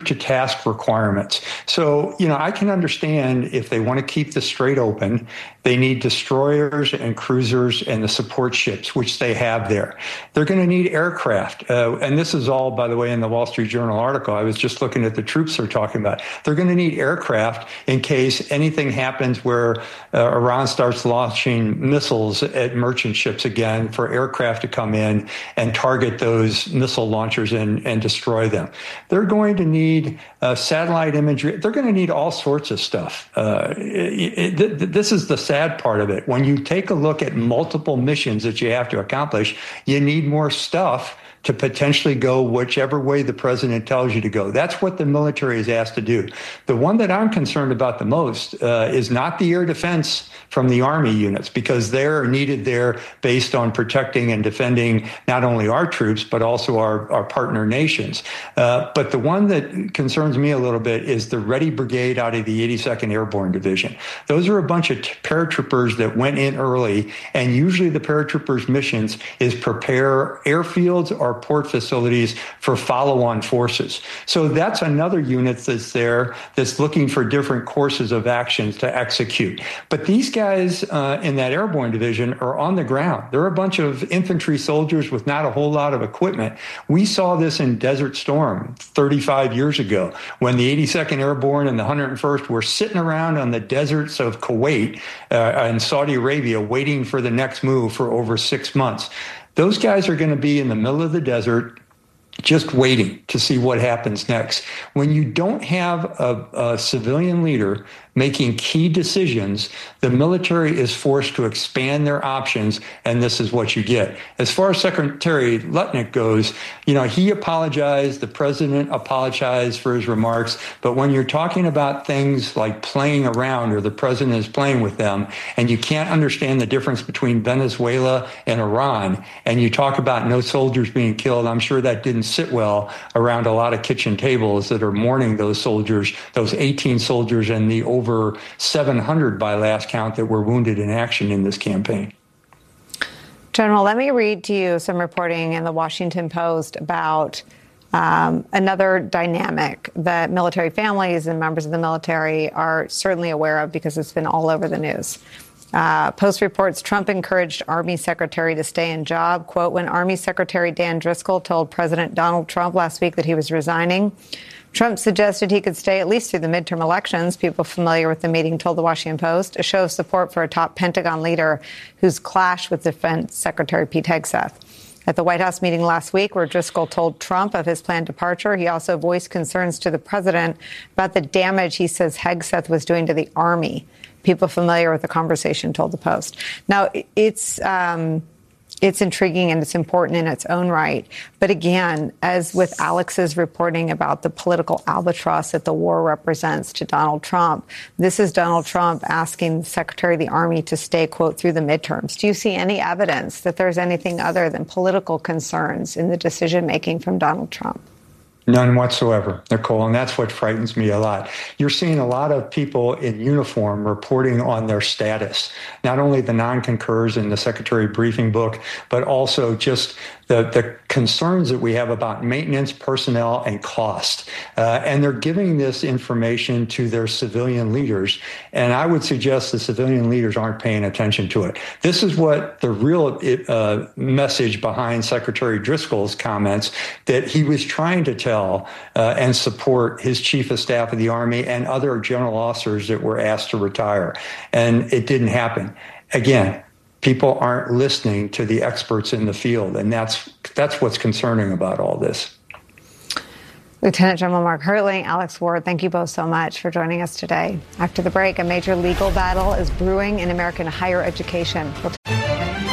to task requirements. So, I can understand if they want to keep the Strait open, they need destroyers and cruisers and the support ships, which they have there. They're going to need aircraft. And this is all, by the way, in the Wall Street Journal article. I was just looking at the troops they're talking about. They're going to need aircraft in case anything happens where Iran starts launching missiles at merchant ships again, for aircraft to come in and target those missile launchers and destroy them. They're going to need satellite imagery. They're going to need all sorts of stuff. This is the sad part of it. When you take a look at multiple missions that you have to accomplish, you need more stuff to potentially go whichever way the president tells you to go. That's what the military is asked to do. The one that I'm concerned about the most is not the air defense from the Army units, because they're needed there based on protecting and defending not only our troops, but also our partner nations. But the one that concerns me a little bit is the Ready Brigade out of the 82nd Airborne Division. Those are a bunch of paratroopers that went in early, and usually the paratroopers' missions is prepare airfields or port facilities for follow-on forces. So that's another unit that's there that's looking for different courses of actions to execute. But these guys in that airborne division are on the ground. They're a bunch of infantry soldiers with not a whole lot of equipment. We saw this in Desert Storm 35 years ago when the 82nd Airborne and the 101st were sitting around on the deserts of Kuwait and Saudi Arabia waiting for the next move for over 6 months. Those guys are going to be in the middle of the desert just waiting to see what happens next. When you don't have a civilian leader making key decisions, the military is forced to expand their options, and this is what you get. As far as Secretary Lutnick goes, he apologized, the president apologized for his remarks, but when you're talking about things like playing around, or the president is playing with them, and you can't understand the difference between Venezuela and Iran, and you talk about no soldiers being killed, I'm sure that didn't sit well around a lot of kitchen tables that are mourning those soldiers, those 18 soldiers and the over 700 by last count that were wounded in action in this campaign. General, let me read to you some reporting in the Washington Post about another dynamic that military families and members of the military are certainly aware of because it's been all over the news. Post reports Trump encouraged Army Secretary to stay in job. Quote, when Army Secretary Dan Driscoll told President Donald Trump last week that he was resigning, Trump suggested he could stay at least through the midterm elections. People familiar with the meeting told the Washington Post, a show of support for a top Pentagon leader who's clashed with Defense Secretary Pete Hegseth. At the White House meeting last week, where Driscoll told Trump of his planned departure, he also voiced concerns to the president about the damage he says Hegseth was doing to the Army. People familiar with the conversation told the Post. Now, it's intriguing and it's important in its own right. But again, as with Alex's reporting about the political albatross that the war represents to Donald Trump, this is Donald Trump asking the Secretary of the Army to stay, quote, through the midterms. Do you see any evidence that there's anything other than political concerns in the decision making from Donald Trump? None whatsoever, Nicole, and that's what frightens me a lot. You're seeing a lot of people in uniform reporting on their status, not only the non-concurs in the Secretary briefing book, but also just the concerns that we have about maintenance, personnel, and cost. And they're giving this information to their civilian leaders. And I would suggest the civilian leaders aren't paying attention to it. This is what the real message behind Secretary Driscoll's comments, that he was trying to tell and support his chief of staff of the Army and other general officers that were asked to retire. And it didn't happen. Again, people aren't listening to the experts in the field, and that's what's concerning about all this. Lieutenant General Mark Hertling, Alex Ward, thank you both so much for joining us today. After the break, a major legal battle is brewing in American higher education. We'll